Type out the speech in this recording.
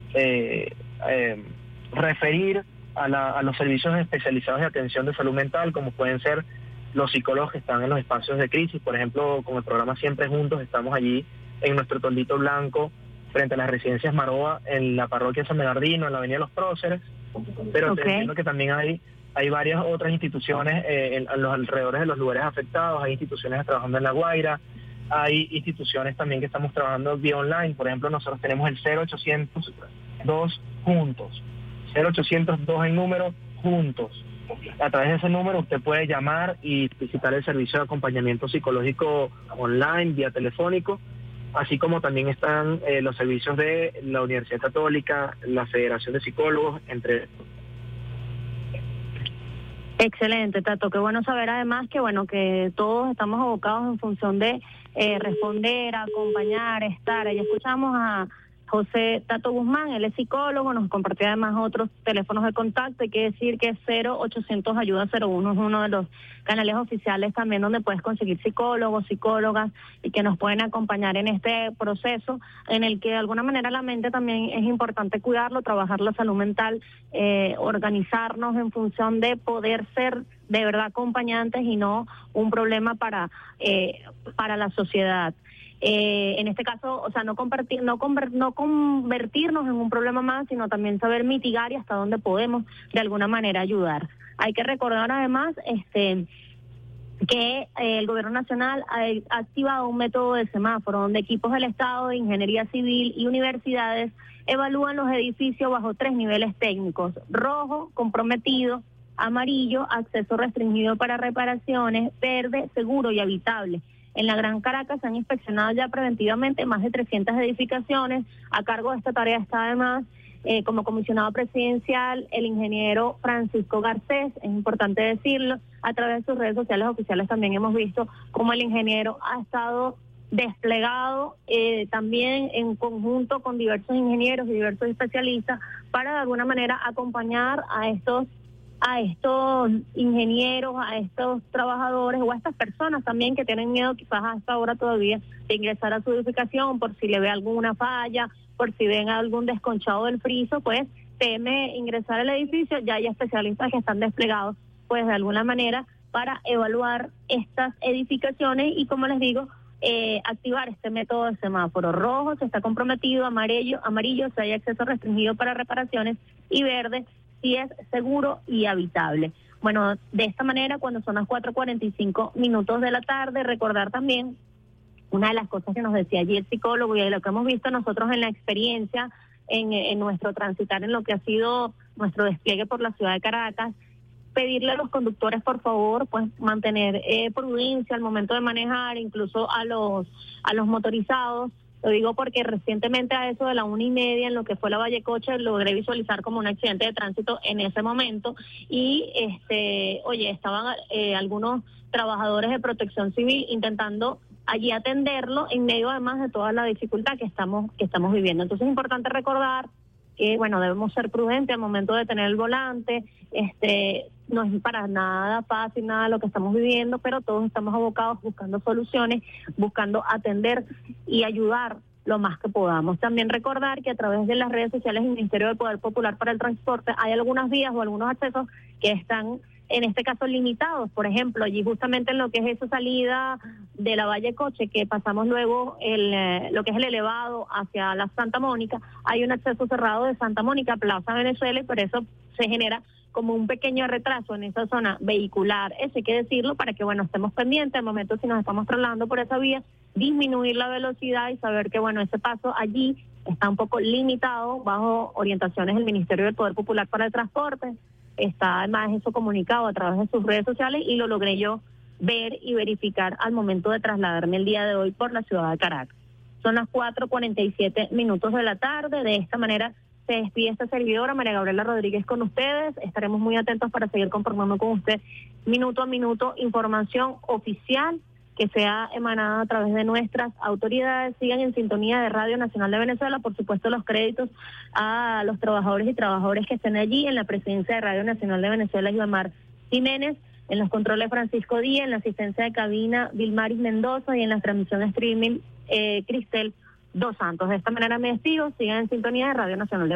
referir a los servicios especializados de atención de salud mental, como pueden ser los psicólogos que están en los espacios de crisis. Por ejemplo, con el programa Siempre Juntos, estamos allí en nuestro toldito blanco, frente a las residencias Maroa, en la parroquia San Bernardino, en la avenida Los Próceres, pero entiendo que también hay varias otras instituciones en los alrededores de los lugares afectados. Hay instituciones trabajando en La Guaira, hay instituciones también que estamos trabajando vía online. Por ejemplo, nosotros tenemos el 0800 2 juntos, 0800 2 en número juntos. A través de ese número usted puede llamar y visitar el servicio de acompañamiento psicológico online, vía telefónico, así como también están los servicios de la Universidad Católica, la Federación de Psicólogos, entre... Excelente, Tato. Qué bueno saber además que todos estamos abocados en función de responder, acompañar, estar. Ya escuchamos a José Tato Guzmán, él es psicólogo, nos compartió además otros teléfonos de contacto. Hay que decir que 0800 Ayuda 01 es uno de los canales oficiales también donde puedes conseguir psicólogos, psicólogas y que nos pueden acompañar en este proceso en el que de alguna manera la mente también es importante cuidarlo, trabajar la salud mental, organizarnos en función de poder ser de verdad acompañantes y no un problema para la sociedad. En este caso, o sea, no convertirnos en un problema más, sino también saber mitigar y hasta dónde podemos de alguna manera ayudar. Hay que recordar además que el Gobierno Nacional ha activado un método de semáforo donde equipos del Estado, de Ingeniería Civil y universidades evalúan los edificios bajo 3 niveles técnicos: rojo, comprometido; amarillo, acceso restringido para reparaciones; verde, seguro y habitable. En la Gran Caracas se han inspeccionado ya preventivamente más de 300 edificaciones. A cargo de esta tarea está además, como comisionado presidencial, el ingeniero Francisco Garcés. Es importante decirlo, a través de sus redes sociales oficiales también hemos visto cómo el ingeniero ha estado desplegado también en conjunto con diversos ingenieros y diversos especialistas para de alguna manera acompañar a estos ingenieros, a estos trabajadores o a estas personas también que tienen miedo quizás hasta ahora todavía de ingresar a su edificación por si le ve alguna falla, por si ven algún desconchado del friso, pues teme ingresar al edificio. Ya hay especialistas que están desplegados pues de alguna manera para evaluar estas edificaciones y, como les digo, activar este método de semáforo. Rojo, se está comprometido; amarillo, si hay acceso restringido para reparaciones; y verde, si es seguro y habitable. Bueno, de esta manera, cuando son las 4:45 de la tarde, recordar también una de las cosas que nos decía allí el psicólogo y de lo que hemos visto nosotros en la experiencia, en nuestro transitar, en lo que ha sido nuestro despliegue por la ciudad de Caracas, pedirle a los conductores, por favor, pues mantener prudencia al momento de manejar, incluso a los motorizados. Lo digo porque recientemente a eso de la 1:30 en lo que fue la Vallecoche logré visualizar como un accidente de tránsito en ese momento y estaban algunos trabajadores de Protección Civil intentando allí atenderlo en medio además de toda la dificultad que estamos viviendo. Entonces es importante recordar que debemos ser prudentes al momento de tener el volante. No es para nada fácil nada lo que estamos viviendo, pero todos estamos abocados buscando soluciones, buscando atender y ayudar lo más que podamos. También recordar que a través de las redes sociales del Ministerio del Poder Popular para el Transporte hay algunas vías o algunos accesos que están en este caso limitados. Por ejemplo, allí justamente en lo que es esa salida de la Vallecoche, que pasamos luego lo que es el elevado hacia la Santa Mónica, hay un acceso cerrado de Santa Mónica a Plaza Venezuela y por eso se genera como un pequeño retraso en esa zona vehicular. Eso hay que decirlo para que estemos pendientes al momento si nos estamos trasladando por esa vía, disminuir la velocidad y saber que ese paso allí está un poco limitado bajo orientaciones del Ministerio del Poder Popular para el Transporte. Está además eso comunicado a través de sus redes sociales y lo logré yo ver y verificar al momento de trasladarme el día de hoy por la ciudad de Caracas. Son las 4:47 de la tarde. De esta manera se despide esta servidora, María Gabriela Rodríguez, con ustedes. Estaremos muy atentos para seguir conformando con usted minuto a minuto información oficial que sea emanada a través de nuestras autoridades. Sigan en sintonía de Radio Nacional de Venezuela. Por supuesto, los créditos a los trabajadores y trabajadoras que estén allí. En la presidencia de Radio Nacional de Venezuela, Ivamar Jiménez; en los controles, Francisco Díaz; en la asistencia de cabina, Vilmaris Mendoza; y en la transmisión de streaming, Cristel Dos Santos. De esta manera me despido. Sigan en sintonía de Radio Nacional de Venezuela.